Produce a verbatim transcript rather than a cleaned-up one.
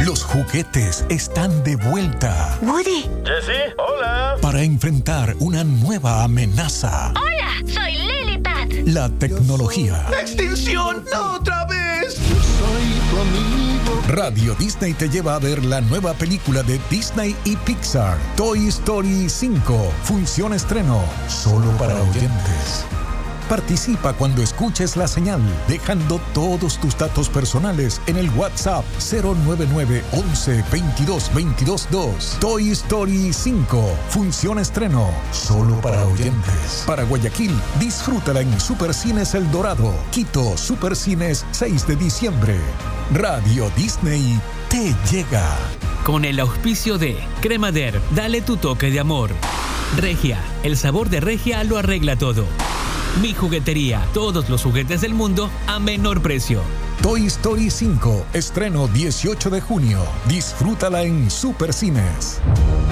Los juguetes están de vuelta. Woody. Jessie, hola. Para enfrentar una nueva amenaza. Hola, soy Lilipad. La tecnología. ¡La extinción! ¡No, otra vez! Yo soy tu amigo. Radio Disney te lleva a ver la nueva película de Disney y Pixar, Toy Story cinco. Función estreno, solo para oyentes. Participa cuando escuches la señal, dejando todos tus datos personales en el WhatsApp cero nueve nueve once veintidós veintidós dos. Toy Story cinco. Función estreno, solo para oyentes. Para Guayaquil, disfrútala en Supercines El Dorado. Quito, Supercines seis de diciembre. Radio Disney te llega. Con el auspicio de Cremader, dale tu toque de amor. Regia, el sabor de Regia lo arregla todo. Mi Juguetería, todos los juguetes del mundo a menor precio. Toy Story cinco, estreno dieciocho de junio. Disfrútala en Supercines.